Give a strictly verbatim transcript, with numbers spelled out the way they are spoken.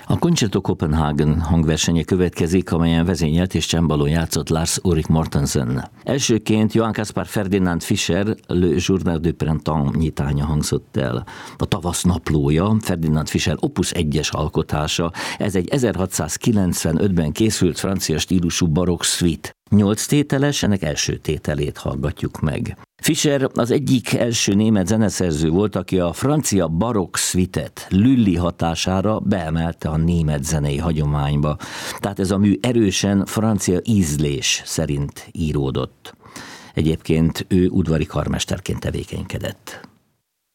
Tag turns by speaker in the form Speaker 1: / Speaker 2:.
Speaker 1: A Concerto Copenhagen hangversenye következik, amelyen vezényelt és csembalón játszott Lars Ulrik Mortensen. Elsőként Johann Caspar Ferdinand Fischer Le Journal du Printemps nyitánya hangzott el. A tavasz naplója Ferdinand Fischer opus egyes alkotása, ez egy ezerhatszázkilencvenötben készült francia stílusú barokk szvit. Nyolc tételes, ennek első tételét hallgatjuk meg. Fischer az egyik első német zeneszerző volt, aki a francia barokk szvitet Lully hatására beemelte a német zenei hagyományba. Tehát ez a mű erősen francia ízlés szerint íródott. Egyébként ő udvari karmesterként tevékenykedett.